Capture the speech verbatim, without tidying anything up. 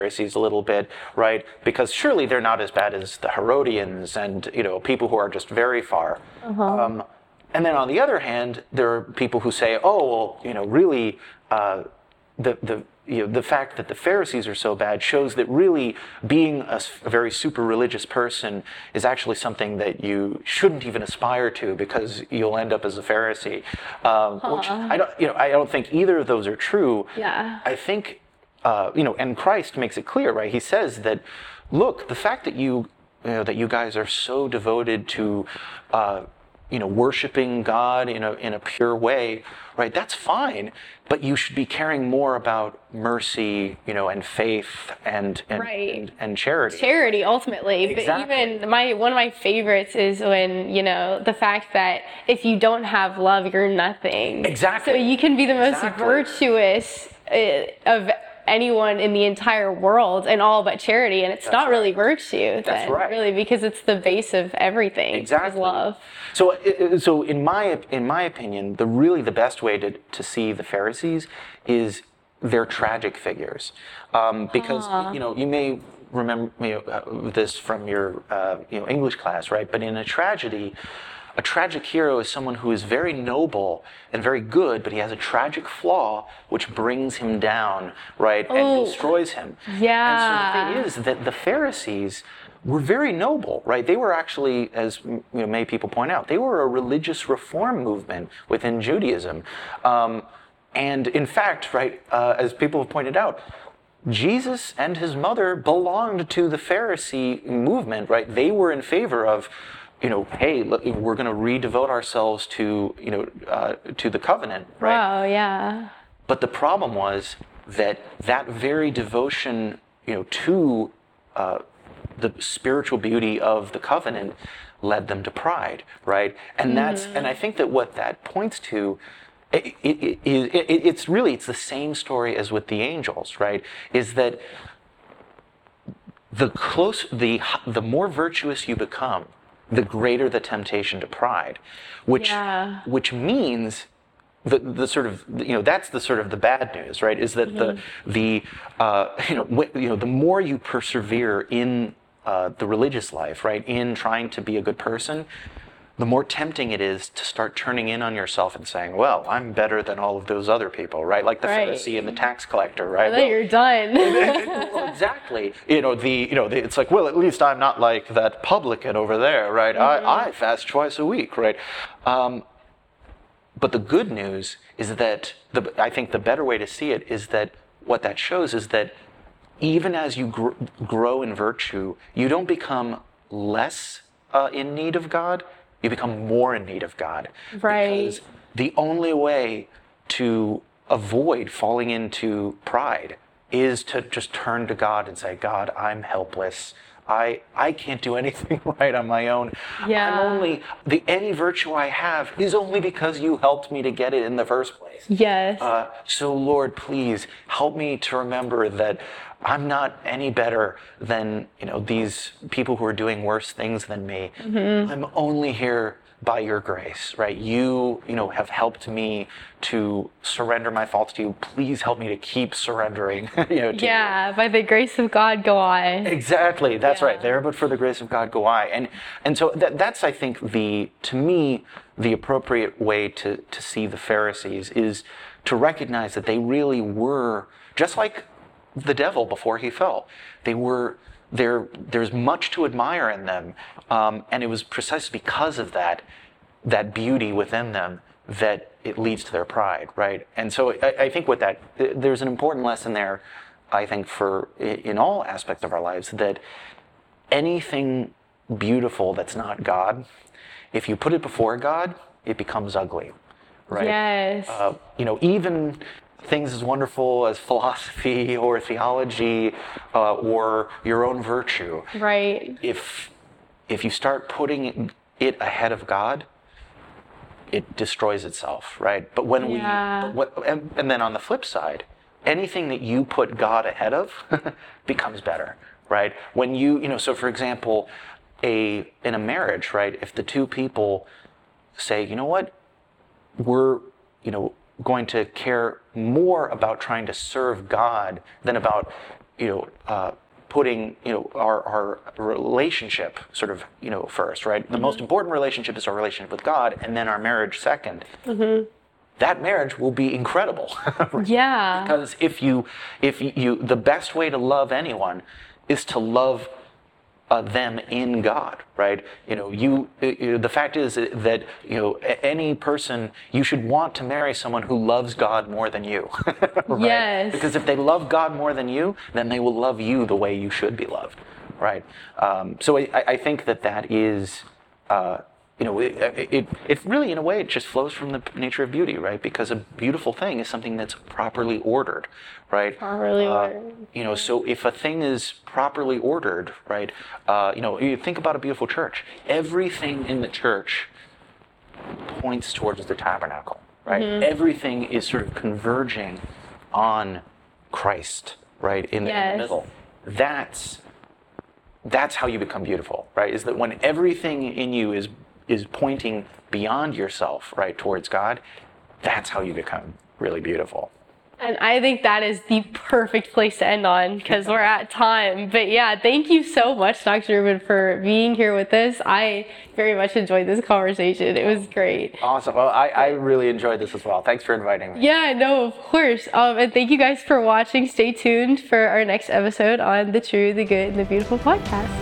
Pharisees a little bit, right? Because surely they're not as bad as the Herodians and, you know, people who are just very far. Uh-huh. Um, and then on the other hand, there are people who say, oh, well, you know, really, uh, the the you know, the fact that the Pharisees are so bad shows that really being a, a very super religious person is actually something that you shouldn't even aspire to, because you'll end up as a Pharisee. Um, Huh. Which I don't, you know, I don't think either of those are true. Yeah. I think. Uh, you know, and Christ makes it clear, right? He says that, look, the fact that you, you know, that you guys are so devoted to, uh, you know, worshiping God in a in a pure way, right? That's fine, but you should be caring more about mercy, you know, and faith and and Right. and, and charity. Charity, ultimately. Exactly. But even my one of my favorites is when, you know, the fact that if you don't have love, you're nothing. Exactly. So you can be the most Exactly. virtuous uh, of anyone in the entire world and all but charity, and it's That's not right. really virtue That's then, right. really, because it's the base of everything. Exactly. Is love. So, uh, so in my in my opinion, the really the best way to to see the Pharisees is they're tragic figures, um, because Huh. you know you may remember you know, uh, this from your uh, you know English class, right? But in a tragedy, a tragic hero is someone who is very noble and very good, but he has a tragic flaw which brings him down, right, and Oh, destroys him. yeah. And so the thing is that the Pharisees were very noble, right? They were actually, as you know, many people point out, they were a religious reform movement within Judaism. Um, and in fact, right, uh, as people have pointed out, Jesus and his mother belonged to the Pharisee movement, right? They were in favor of, you know, hey, look, we're going to redevote ourselves to, you know, uh, to the covenant, right? Wow, yeah. But the problem was that that very devotion, you know, to uh, the spiritual beauty of the covenant led them to pride, right? And that's, and I think that what that points to, it, it, it, it, it's really, it's the same story as with the angels, right? Is that the close, the the more virtuous you become, the greater the temptation to pride, which Yeah. which means the the sort of you know that's the sort of the bad news, right? Is that Mm-hmm. the the uh, you know wh- you know the more you persevere in uh, the religious life, right, in trying to be a good person, the more tempting it is to start turning in on yourself and saying, well, I'm better than all of those other people, right? Like the Right. Pharisee and the tax collector, right? And then you're done. Well, exactly. You know, the you know, the, it's like, well, at least I'm not like that publican over there, right? Mm-hmm. I, I fast twice a week, right? Um, but the good news is that the I think the better way to see it is that what that shows is that even as you gr- grow in virtue, you don't become less uh, in need of God. You become more in need of God. Right. Because the only way to avoid falling into pride is to just turn to God and say, God, I'm helpless. I I can't do anything right on my own. Yeah. I'm only, the any virtue I have is only because you helped me to get it in the first place. Yes. Uh, so Lord, please help me to remember that I'm not any better than, you know, these people who are doing worse things than me. Mm-hmm. I'm only here by your grace, right? You, you know, have helped me to surrender my faults to you. Please help me to keep surrendering, you know, to you. Yeah, by the grace of God go I. Exactly. That's Yeah. right. There, but for the grace of God go I. And and so that, that's, I think, the to me the appropriate way to to see the Pharisees is to recognize that they really were just like the devil before he fell. They were there. There's much to admire in them, um, and it was precisely because of that that beauty within them that it leads to their pride, right? And so I, I think what that there's an important lesson there. I think for in all aspects of our lives that anything beautiful that's not God, if you put it before God, it becomes ugly, right? Yes. Uh, you know, even things as wonderful as philosophy or theology uh, or your own virtue, Right. if if you start putting it ahead of God, it destroys itself, right? But when Yeah. we, but what, and, and then on the flip side, anything that you put God ahead of becomes better, right? When you, you know, so for example, a in a marriage, right? If the two people say, you know what, we're, you know, going to care more about trying to serve God than about, you know, uh, putting, you know, our, our relationship sort of, you know, first, right? The most important relationship is our relationship with God, and then our marriage second. That marriage will be incredible. Right? Yeah. Because if you, if you, the best way to love anyone is to love uh, them in God, right? You know, you, you, the fact is that, you know, any person, you should want to marry someone who loves God more than you, right? Yes. Because if they love God more than you, then they will love you the way you should be loved, right? Um, so I, I think that that is, uh, you know, it, it, it really, in a way, it just flows from the nature of beauty, right? Because a beautiful thing is something that's properly ordered, right? Properly Uh, ordered. You know, so if a thing is properly ordered, right? Uh, you know, you think about a beautiful church. Everything in the church points towards the tabernacle, right? Everything is sort of converging on Christ, right? In, the- in Yes. the middle. That's that's how you become beautiful, right? Is that when everything in you is is pointing beyond yourself, right, towards God, that's how you become really beautiful. And I think that is the perfect place to end on because we're at time. But yeah, thank you so much, Doctor Rubin, for being here with us. I very much enjoyed this conversation. It was great. Awesome. Well, I, I really enjoyed this as well. Thanks for inviting me. Yeah, no, of course. Um, and thank you guys for watching. Stay tuned for our next episode on the True, the Good, and the Beautiful podcast.